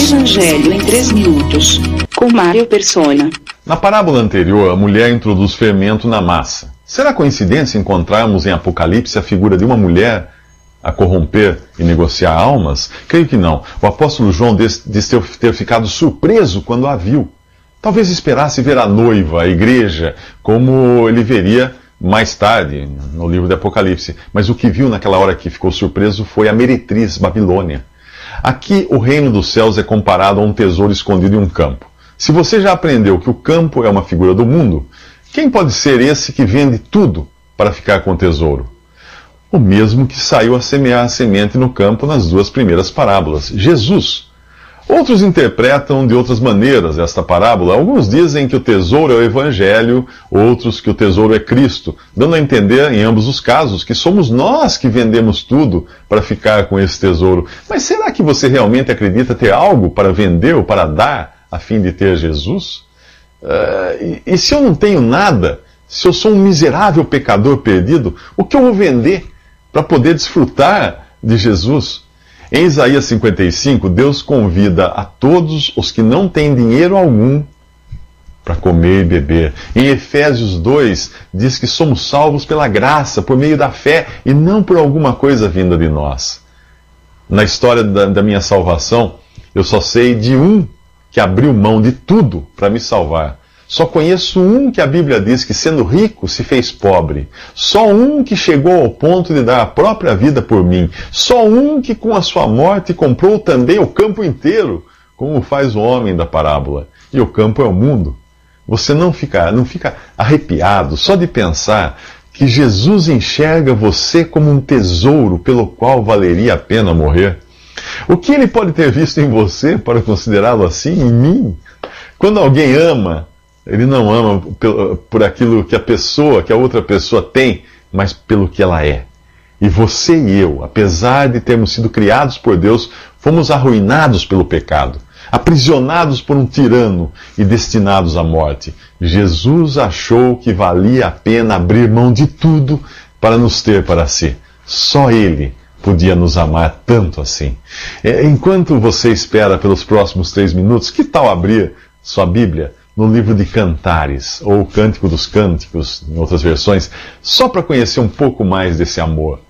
Evangelho em 3 minutos, com Mário Persona. Na parábola anterior, a mulher introduz fermento na massa. Será coincidência encontrarmos em Apocalipse a figura de uma mulher a corromper e negociar almas? Creio que não. O apóstolo João diz ter ficado surpreso quando a viu. Talvez esperasse ver a noiva, a igreja, como ele veria mais tarde, no livro de Apocalipse. Mas o que viu naquela hora que ficou surpreso foi a meretriz Babilônia. Aqui, o reino dos céus é comparado a um tesouro escondido em um campo. Se você já aprendeu que o campo é uma figura do mundo, quem pode ser esse que vende tudo para ficar com o tesouro? O mesmo que saiu a semear a semente no campo nas 2 primeiras parábolas, Jesus. Outros interpretam de outras maneiras esta parábola. Alguns dizem que o tesouro é o Evangelho, outros que o tesouro é Cristo, dando a entender, em ambos os casos, que somos nós que vendemos tudo para ficar com esse tesouro. Mas será que você realmente acredita ter algo para vender ou para dar a fim de ter Jesus? E se eu não tenho nada, se eu sou um miserável pecador perdido, o que eu vou vender para poder desfrutar de Jesus? Em Isaías 55, Deus convida a todos os que não têm dinheiro algum para comer e beber. Em Efésios 2, diz que somos salvos pela graça, por meio da fé, e não por alguma coisa vinda de nós. Na história da minha salvação, eu só sei de um que abriu mão de tudo para me salvar. Só conheço um que a Bíblia diz que, sendo rico, se fez pobre. Só um que chegou ao ponto de dar a própria vida por mim. Só um que, com a sua morte, comprou também o campo inteiro, como faz o homem da parábola. E o campo é o mundo. Você não fica arrepiado só de pensar que Jesus enxerga você como um tesouro pelo qual valeria a pena morrer? O que ele pode ter visto em você para considerá-lo assim, em mim? Quando alguém ama, ele não ama por aquilo que a outra pessoa tem, mas pelo que ela é. E você e eu, apesar de termos sido criados por Deus, fomos arruinados pelo pecado, aprisionados por um tirano e destinados à morte. Jesus achou que valia a pena abrir mão de tudo para nos ter para si. Só Ele podia nos amar tanto assim. Enquanto você espera pelos próximos 3 minutos, que tal abrir sua Bíblia no livro de Cantares, ou Cântico dos Cânticos, em outras versões, só para conhecer um pouco mais desse amor?